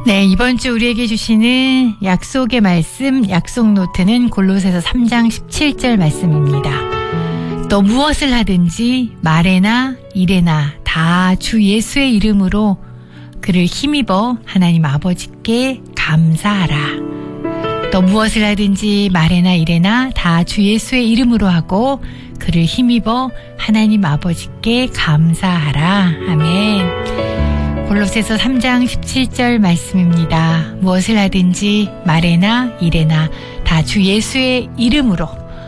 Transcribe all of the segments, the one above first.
네, 이번 주 우리에게 주시는 약속의 말씀, 약속 노트는 골로새서 3장 17절 말씀입니다. 또 무엇을 하든지 말에나 일에나 다 주 예수의 이름으로 그를 힘입어 하나님 아버지께 감사하라. 또 무엇을 하든지 말에나 일에나 다 주 예수의 이름으로 하고 그를 힘입어 하나님 아버지께 감사하라. 아멘. 골로새서 3장 17절 말씀입니다. 무엇을 하든지 말에나 일에나 다 주 예수의 이름으로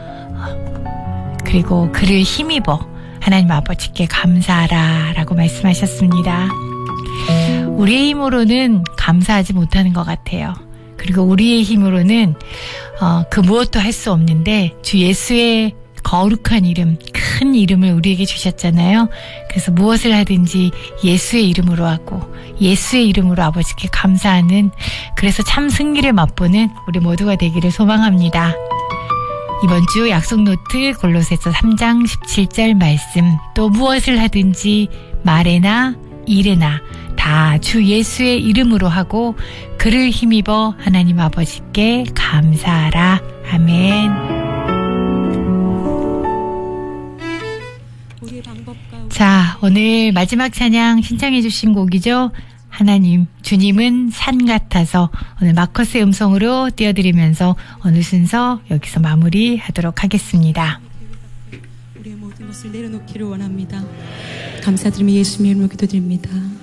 그리고 그를 힘입어 하나님 아버지께 감사하라 라고 말씀하셨습니다. 우리의 힘으로는 감사하지 못하는 것 같아요. 그리고 우리의 힘으로는 그 무엇도 할 수 없는데 주 예수의 거룩한 이름, 큰 이름을 우리에게 주셨잖아요. 그래서 무엇을 하든지 예수의 이름으로 하고 예수의 이름으로 아버지께 감사하는, 그래서 참 승리를 맛보는 우리 모두가 되기를 소망합니다. 이번 주 약속 노트 골로새서 3장 17절 말씀, 또 무엇을 하든지 말에나 일에나 다 주 예수의 이름으로 하고 그를 힘입어 하나님 아버지께 감사하라. 아멘. 자, 오늘 마지막 찬양 신청해 주신 곡이죠. 하나님, 주님은 산 같아서, 오늘 마커스의 음성으로 띄워드리면서 오늘 순서 여기서 마무리하도록 하겠습니다. 우리의 모든 것을 내려놓기를 원합니다. 감사드리며 예수님의 이름으로 기도드립니다.